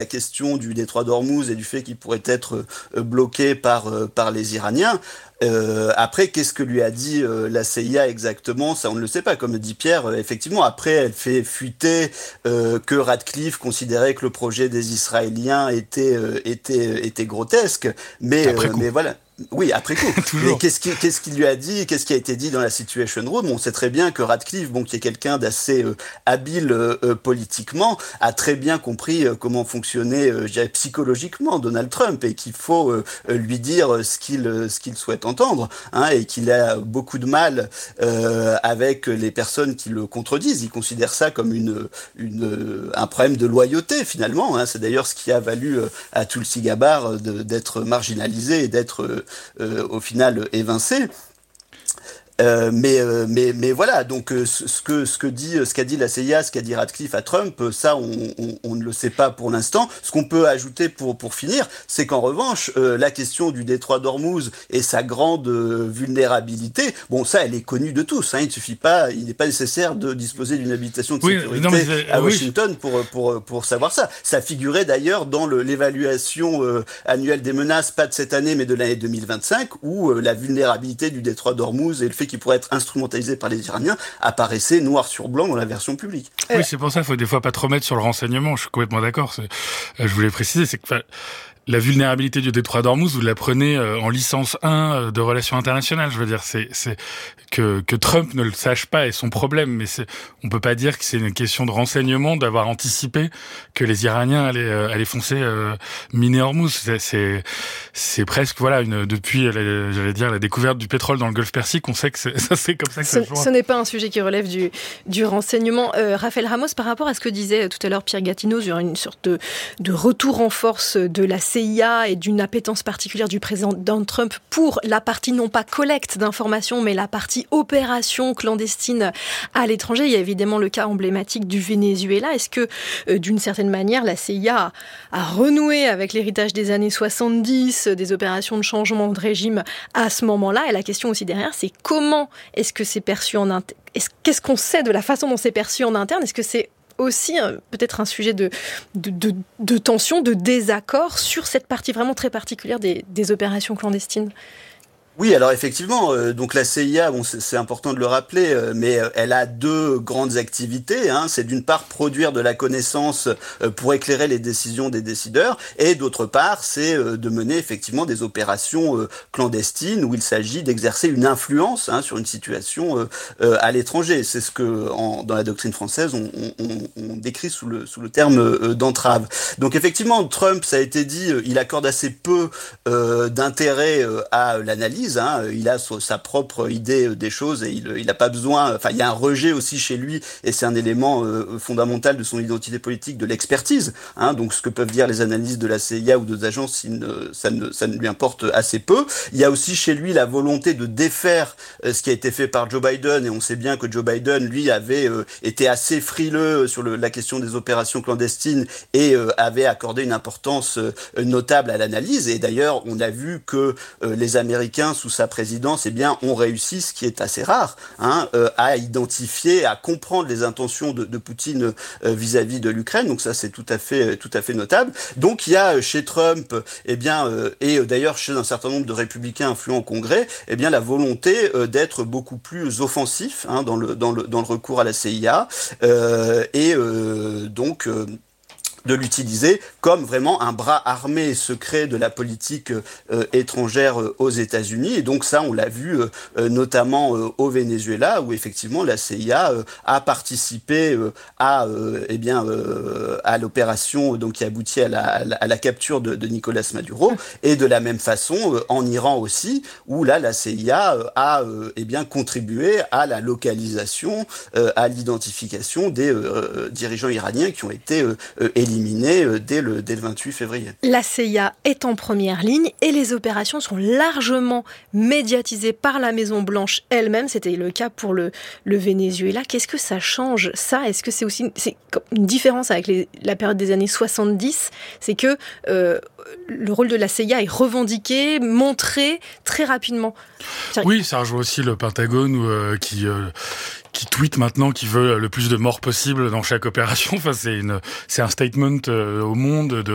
question du détroit d'Ormuz et du fait qu'il pourrait être bloqué par les Iraniens. Après, qu'est-ce que lui a dit la CIA exactement? Ça, on ne le sait pas. Comme le dit Pierre, effectivement, après, elle fait fuiter que Radcliffe considérait que le projet des Israéliens était grotesque. Mais voilà. Oui, après coup. Mais qu'est-ce qu'il lui a dit? Qu'est-ce qui a été dit dans la Situation Room? On sait très bien que Radcliffe, qui est quelqu'un d'assez habile politiquement, a très bien compris comment fonctionnait, je dirais, psychologiquement Donald Trump, et qu'il faut lui dire ce qu'il souhaite entendre, hein, et qu'il a beaucoup de mal avec les personnes qui le contredisent. Il considère ça comme un problème de loyauté, finalement, hein. C'est d'ailleurs ce qui a valu à Tulsi Gabbard d'être marginalisé et d'être au final évincé. Mais voilà, donc ce qu'a dit la CIA, ce qu'a dit Radcliffe à Trump, ça on ne le sait pas pour l'instant. Ce qu'on peut ajouter pour finir, c'est qu'en revanche, la question du détroit d'Ormuz et sa grande vulnérabilité, ça elle est connue de tous, hein. Il n'est pas nécessaire de disposer d'une habilitation de sécurité à Washington pour savoir ça. Ça figurait d'ailleurs dans l'évaluation annuelle des menaces, pas de cette année mais de l'année 2025, où la vulnérabilité du détroit d'Ormuz et le fait qui pourrait être instrumentalisé par les Iraniens apparaissait noir sur blanc dans la version publique. Oui, c'est pour ça qu'il faut des fois pas trop mettre sur le renseignement. Je suis complètement d'accord. Je voulais préciser, c'est que la vulnérabilité du détroit d'Ormuz, vous l'apprenez en licence 1 de relations internationales. Je veux dire, c'est que Trump ne le sache pas est son problème, mais on peut pas dire que c'est une question de renseignement d'avoir anticipé que les Iraniens allaient foncer miner Hormuz. C'est presque depuis la découverte du pétrole dans le Golfe Persique, on sait que c'est comme ça que ça se joue. Ce n'est pas un sujet qui relève du renseignement. Raphaël Ramos, par rapport à ce que disait tout à l'heure Pierre Gatineau sur une sorte de retour en force de la CIA et d'une appétence particulière du président Donald Trump pour la partie non pas collecte d'informations, mais la partie opération clandestine à l'étranger. Il y a évidemment le cas emblématique du Venezuela. Est-ce que, d'une certaine manière, la CIA a renoué avec l'héritage des années 70, des opérations de changement de régime à ce moment-là? Et la question aussi derrière, c'est comment est-ce que c'est perçu en interne? Qu'est-ce qu'on sait de la façon dont c'est perçu en interne? Est-ce que c'est aussi peut-être un sujet de tension, de désaccord sur cette partie vraiment très particulière des opérations clandestines? Oui, alors effectivement, donc la CIA, c'est important de le rappeler, mais elle a deux grandes activités, hein. C'est d'une part produire de la connaissance pour éclairer les décisions des décideurs, et d'autre part, c'est de mener effectivement des opérations clandestines où il s'agit d'exercer une influence, hein, sur une situation à l'étranger. C'est ce que dans la doctrine française on décrit sous le terme d'entrave. Donc effectivement, Trump, ça a été dit, il accorde assez peu d'intérêt à l'analyse. Il a sa propre idée des choses et il n'a pas besoin. Enfin, il y a un rejet aussi chez lui et c'est un élément fondamental de son identité politique, de l'expertise. Donc, ce que peuvent dire les analyses de la CIA ou d'autres agences, ça ne lui importe assez peu. Il y a aussi chez lui la volonté de défaire ce qui a été fait par Joe Biden, et on sait bien que Joe Biden, lui, avait été assez frileux sur la question des opérations clandestines et avait accordé une importance notable à l'analyse. Et d'ailleurs, on a vu que les Américains sous sa présidence, ont réussi, ce qui est assez rare, à identifier, à comprendre les intentions de Poutine vis-à-vis de l'Ukraine. Donc ça, c'est tout à fait notable. Donc il y a chez Trump, et d'ailleurs chez un certain nombre de républicains influents au Congrès, la volonté d'être beaucoup plus offensif, dans le recours à la CIA, donc de l'utiliser comme vraiment un bras armé secret de la politique étrangère aux États-Unis. Et donc ça, on l'a vu notamment au Venezuela, où effectivement la CIA a participé à l'opération qui aboutit à la capture de Nicolas Maduro. Et de la même façon, en Iran aussi, où là, la CIA a contribué à la localisation, à l'identification des dirigeants iraniens qui ont été éliminés dès le 28 février. La CIA est en première ligne et les opérations sont largement médiatisées par la Maison-Blanche elle-même. C'était le cas pour le Venezuela. Qu'est-ce que ça change, ça? Est-ce que c'est aussi une différence avec la période des années 70? C'est que le rôle de la CIA est revendiqué, montré très rapidement. Oui, ça rejoint aussi le Pentagone qui tweet maintenant qu'il veut le plus de morts possible dans chaque opération. Enfin, c'est un statement au monde